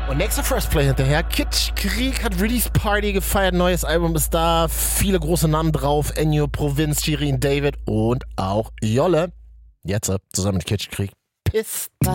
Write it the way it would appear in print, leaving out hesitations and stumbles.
Und nächster First Play hinterher. Kitschkrieg hat Release Party gefeiert. Neues Album ist da. Viele große Namen drauf. Ennio, Provinz, Shirin David und auch Jolle. Jetzt zusammen mit Kitschkrieg. Pist. Was